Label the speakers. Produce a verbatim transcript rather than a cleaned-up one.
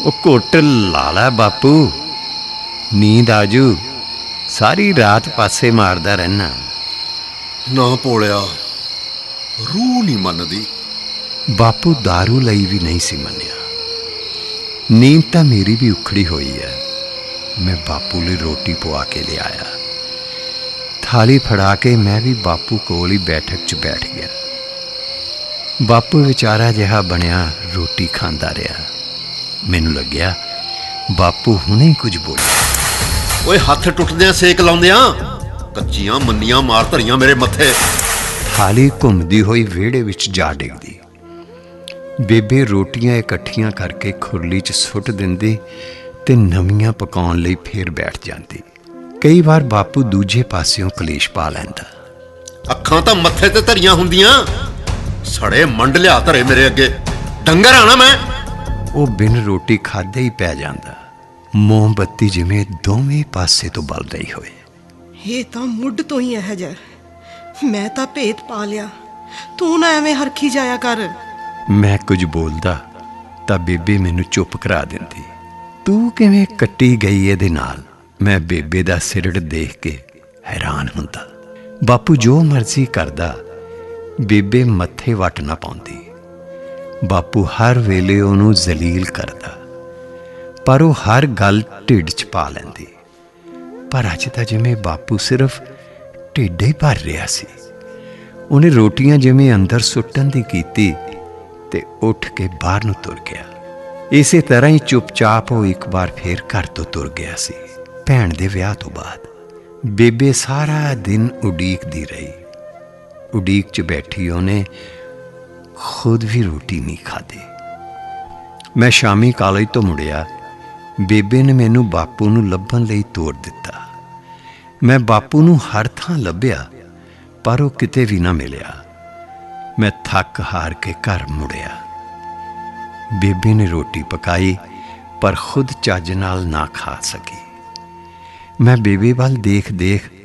Speaker 1: ਉਹ ਘੁੱਟ ਲਾ ਲੈ ਬਾਪੂ, ਨੀਂਦ ਆਜੂ। ਸਾਰੀ ਰਾਤ ਪਾਸੇ ਮਾਰਦਾ ਰਹਿਣਾ।
Speaker 2: ਨਾ ਭੋਲਿਆ, ਰੂਹ ਨਹੀਂ ਮੰਨਦੀ।
Speaker 1: ਬਾਪੂ ਦਾਰੂ ਲਈ ਵੀ ਨਹੀਂ ਸੀ ਮੰਨਿਆ। ਨੀਂਦ ਤਾਂ ਮੇਰੀ ਵੀ ਉਖੜੀ ਹੋਈ ਹੈ। ਮੈਂ ਬਾਪੂ ਲਈ ਰੋਟੀ ਪਵਾ ਕੇ ਲਿਆਇਆ। ਥਾਲੀ ਫੜਾ ਕੇ ਮੈਂ ਵੀ ਬਾਪੂ ਕੋਲ ਹੀ ਬੈਠਕ 'ਚ ਬੈਠ ਗਿਆ। ਬਾਪੂ ਵਿਚਾਰਾ ਜਿਹਾ ਬਣਿਆ ਰੋਟੀ ਖਾਂਦਾ ਰਿਹਾ। ਮੈਨੂੰ ਲੱਗਿਆ ਬਾਪੂ ਹੁਣੇ ਹੀ ਕੁਝ ਬੋਲਿਆ।
Speaker 2: ਓਏ ਹੱਥ ਟੁੱਟਦਿਆਂ ਸੇਕ ਲਾਉਂਦਿਆਂ ਕੱਚੀਆਂ ਮੰਨੀਆਂ ਮਾਰ ਧਰੀਆਂ ਮੇਰੇ ਮੱਥੇ।
Speaker 1: ਥਾਲੀ ਘੁੰਮਦੀ ਹੋਈ ਵਿਹੜੇ ਵਿੱਚ ਜਾ ਡਿੱਗਦੀ। ਬੇਬੇ ਰੋਟੀਆਂ ਇਕੱਠੀਆਂ ਕਰਕੇ ਖੁਰਲੀ 'ਚ ਸੁੱਟ ਦਿੰਦੀ ਤੇ ਨਵੀਆਂ ਪਕਾਉਣ ਲਈ ਫੇਰ ਬੈਠ ਜਾਂਦੀ। ਕਈ ਵਾਰ ਬਾਪੂ ਦੂਜੇ ਪਾਸਿਓਂ ਕਲੇਸ਼ ਪਾ ਲੈਂਦਾ।
Speaker 2: ਅੱਖਾਂ ਤਾਂ ਮੱਥੇ ਤੇ ਧਰੀਆਂ ਹੁੰਦੀਆਂ, ਸੜੇ ਮੰਡ ਲਿਆ ਧਰੇ ਮੇਰੇ ਅੱਗੇ। ਡੰਗਰ ਆਣਾ ਮੈਂ।
Speaker 1: ਉਹ ਬਿਨ ਰੋਟੀ ਖਾਦੇ ਹੀ ਪੈ ਜਾਂਦਾ, ਮੋਮਬੱਤੀ ਜਿਵੇਂ ਦੋਵੇਂ ਪਾਸੇ ਤੋਂ ਬਲ ਰਹੀ ਹੋਏ।
Speaker 3: ਇਹ ਤਾਂ ਮੁੱਢ ਤੋਂ ਹੀ ਇਹੋ ਜਿਹਾ। ਮੈਂ ਤਾਂ ਭੇਤ ਪਾ ਲਿਆ, ਤੂੰ ਨਾ ਐਵੇਂ ਹਰਖੀ ਜਾਇਆ ਕਰ।
Speaker 1: ਮੈਂ ਕੁਝ ਬੋਲਦਾ ਤਾਂ ਬੇਬੇ ਮੈਨੂੰ ਚੁੱਪ ਕਰਾ ਦਿੰਦੀ। ਤੂੰ ਕਿਵੇਂ ਕੱਟੀ ਗਈ ਇਹਦੇ ਨਾਲ? ਮੈਂ ਬੇਬੇ ਦਾ ਸਿਰੜ ਦੇਖ ਕੇ ਹੈਰਾਨ ਹੁੰਦਾ। ਬਾਪੂ ਜੋ ਮਰਜ਼ੀ ਕਰਦਾ, ਬੇਬੇ ਮੱਥੇ ਵੱਟ ਨਾ ਪਾਉਂਦੀ। ਬਾਪੂ ਹਰ ਵੇਲੇ ਉਹਨੂੰ ਜ਼ਲੀਲ ਕਰਦਾ, ਪਰ ਉਹ ਹਰ ਗੱਲ ਢਿੱਡ 'ਚ ਪਾ ਲੈਂਦੀ। ਪਰ ਅੱਜ ਤਾਂ ਜਿਵੇਂ ਬਾਪੂ ਸਿਰਫ ਢਿੱਡ ਹੀ ਭਰ ਰਿਹਾ ਸੀ। ਉਹਨੇ ਰੋਟੀਆਂ ਜਿਵੇਂ ਅੰਦਰ ਸੁੱਟਣ ਦੀ ਕੀਤੀ ਤੇ ਉੱਠ ਕੇ ਬਾਹਰ ਨੂੰ ਤੁਰ ਗਿਆ। ਇਸੇ ਤਰ੍ਹਾਂ ਹੀ ਚੁੱਪਚਾਪ ਉਹ ਇੱਕ ਵਾਰ ਫੇਰ ਘਰ ਤੋਂ ਤੁਰ ਗਿਆ ਸੀ। ਭੈਣ ਦੇ ਵਿਆਹ ਤੋਂ ਬਾਅਦ ਬੇਬੇ ਸਾਰਾ ਦਿਨ ਉਡੀਕਦੀ ਰਹੀ। ਉਡੀਕ 'ਚ ਬੈਠੀ ਉਹਨੇ ਖੁਦ ਵੀ ਰੋਟੀ ਨਹੀਂ ਖਾਧੀ। ਮੈਂ ਸ਼ਾਮੀ ਕਾਲਜ ਤੋਂ ਮੁੜਿਆ। ਬੇਬੇ ਨੇ ਮੈਨੂੰ ਬਾਪੂ ਨੂੰ ਲੱਭਣ ਲਈ ਤੋਰ ਦਿੱਤਾ। ਮੈਂ ਬਾਪੂ ਨੂੰ ਹਰ ਥਾਂ ਲੱਭਿਆ, ਪਰ ਉਹ ਕਿਤੇ ਵੀ ਨਾ ਮਿਲਿਆ। ਮੈਂ ਥੱਕ ਹਾਰ ਕੇ ਘਰ ਮੁੜਿਆ। ਬੇਬੇ ਨੇ ਰੋਟੀ ਪਕਾਈ, ਪਰ ਖੁਦ ਚੱਜ ਨਾਲ ਨਾ ਖਾ ਸਕੀ। ਮੈਂ ਬੇਬੇ ਵੱਲ ਦੇਖ ਦੇਖ